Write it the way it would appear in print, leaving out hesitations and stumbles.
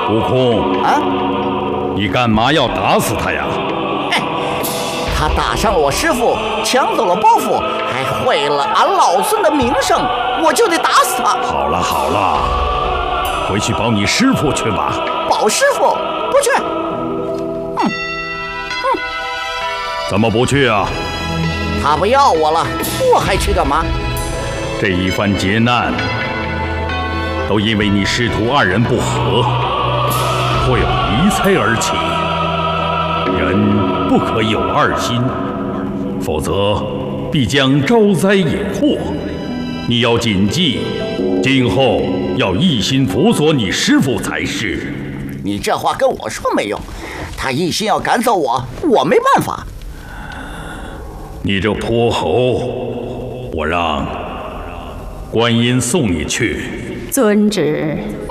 悟空啊， 你干嘛要打死他呀？ 他打伤了我师傅，抢走了包袱，还毁了俺老孙的名声，我就得打死他。 好了好了，回去保你师傅去吧。 保师傅不去。 怎么不去啊？ 他不要我了，我还去干嘛？ 这一番劫难，都因为你师徒二人不和，颇有离猜而起。人不可有二心，否则必将招灾引祸。你要谨记，今后要一心辅佐你师父才是。 你这话跟我说没用，他一心要赶走我，我没办法。 你这泼猴，我让观音送你去。 遵旨。